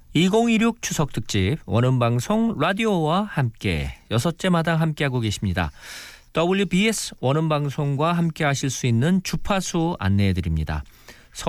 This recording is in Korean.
2016 추석 특집 원음방송 라디오와 함께 6째 마당 함께하고 계십니다. WBS 원음방송과 함께 하실 수 있는 주파수 안내해드립니다.